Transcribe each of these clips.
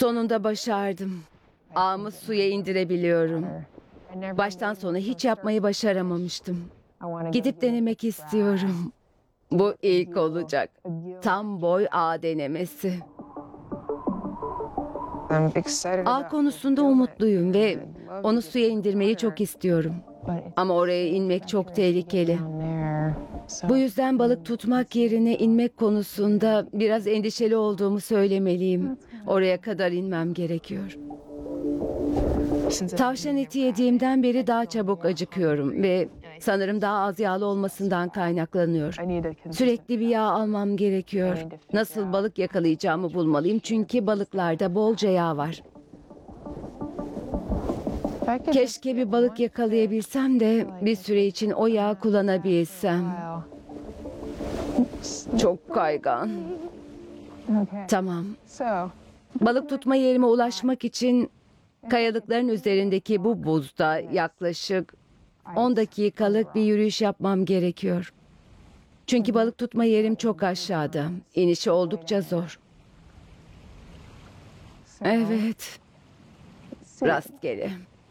Sonunda başardım. Ağımı suya indirebiliyorum. Baştan sona hiç yapmayı başaramamıştım. Gidip denemek istiyorum. Bu ilk olacak. Tam boy ağ denemesi. Ağ konusunda umutluyum ve onu suya indirmeyi çok istiyorum. Ama oraya inmek çok tehlikeli. Bu yüzden balık tutmak yerine inmek konusunda biraz endişeli olduğumu söylemeliyim. Oraya kadar inmem gerekiyor. Tavşan eti yediğimden beri daha çabuk acıkıyorum ve sanırım daha az yağlı olmasından kaynaklanıyor. Sürekli bir yağ almam gerekiyor. Nasıl balık yakalayacağımı bulmalıyım çünkü balıklarda bolca yağ var. Keşke bir balık yakalayabilsem de bir süre için o yağı kullanabilsem. Çok kaygan. Tamam. Balık tutma yerime ulaşmak için kayalıkların üzerindeki bu buzda yaklaşık 10 dakikalık bir yürüyüş yapmam gerekiyor. Çünkü balık tutma yerim çok aşağıda. İnişi oldukça zor. Evet. Rastgele.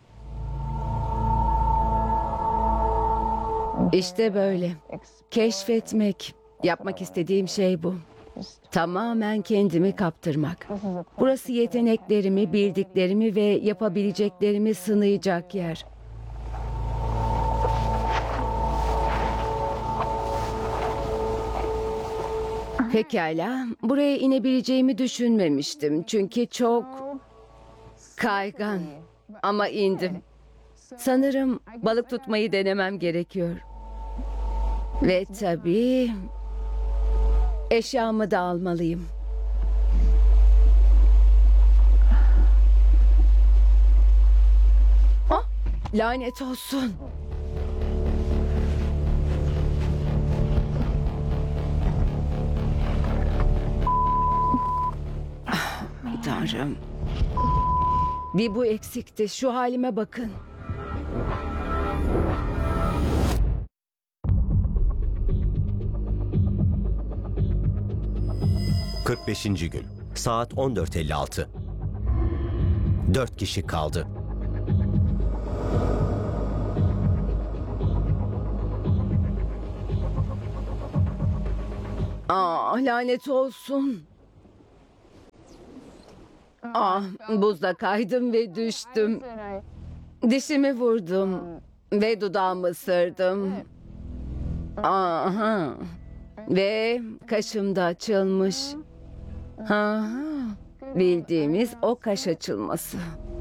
İşte böyle. Keşfetmek. Yapmak istediğim şey bu. Tamamen kendimi kaptırmak. Burası yeteneklerimi, bildiklerimi ve yapabileceklerimi sınayacak yer. Pekala, buraya inebileceğimi düşünmemiştim. Çünkü çok kaygan. Ama indim. Sanırım balık tutmayı denemem gerekiyor. Ve tabii eşyamı da almalıyım. Ah, lanet olsun. Ah, Tanrım. Bir bu eksikti. Şu halime bakın. ...45. gün. Saat 14.56. 4 kişi kaldı. Lanet olsun. Buzda kaydım ve düştüm. Dişimi vurdum ve dudağımı ısırdım. Aha. Ve kaşım da açılmış. Bildiğimiz o kaş açılması.